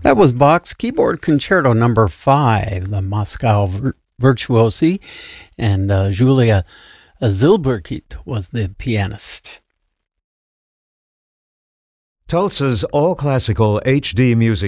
That was Bach's Keyboard Concerto number 5, the Moscow Virtuosi, and Julia Zilberkit was the pianist. Tulsa's all-classical HD music